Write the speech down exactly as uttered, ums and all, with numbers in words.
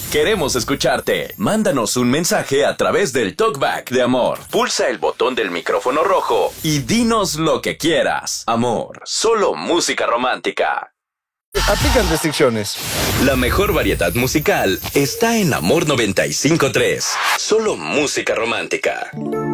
Queremos escucharte. Mándanos un mensaje a través del Talkback de Amor. Pulsa el botón del micrófono rojo y dinos lo que quieras. Amor, solo música romántica. Aplican restricciones. La mejor variedad musical está en Amor noventa y cinco punto tres. Solo música romántica.